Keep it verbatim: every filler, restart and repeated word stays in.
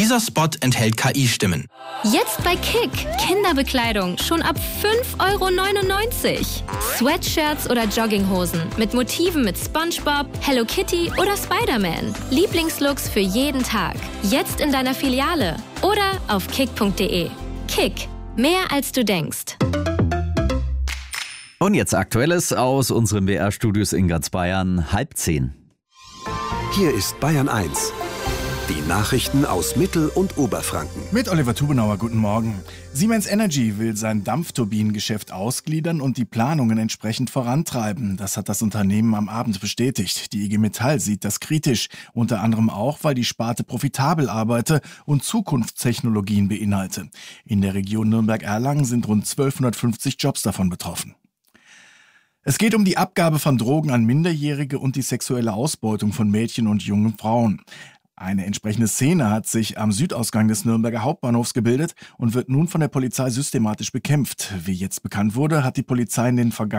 Dieser Spot enthält K I-Stimmen. Jetzt bei Kick. Kinderbekleidung schon ab fünf Euro neunundneunzig. Sweatshirts oder Jogginghosen mit Motiven mit SpongeBob, Hello Kitty oder Spider-Man. Lieblingslooks für jeden Tag. Jetzt in deiner Filiale oder auf kick punkt de. Kick. Mehr als du denkst. Und jetzt Aktuelles aus unseren W R-Studios in ganz Bayern, halb zehn. Hier ist Bayern eins. Die Nachrichten aus Mittel- und Oberfranken. Mit Oliver Tubenauer, guten Morgen. Siemens Energy will sein Dampfturbinengeschäft ausgliedern und die Planungen entsprechend vorantreiben. Das hat das Unternehmen am Abend bestätigt. Die I G Metall sieht das kritisch. Unter anderem auch, weil die Sparte profitabel arbeite und Zukunftstechnologien beinhalte. In der Region Nürnberg-Erlangen sind rund zwölfhundertfünfzig Jobs davon betroffen. Es geht um die Abgabe von Drogen an Minderjährige und die sexuelle Ausbeutung von Mädchen und jungen Frauen. Eine entsprechende Szene hat sich am Südausgang des Nürnberger Hauptbahnhofs gebildet und wird nun von der Polizei systematisch bekämpft. Wie jetzt bekannt wurde, hat die Polizei in den vergangenen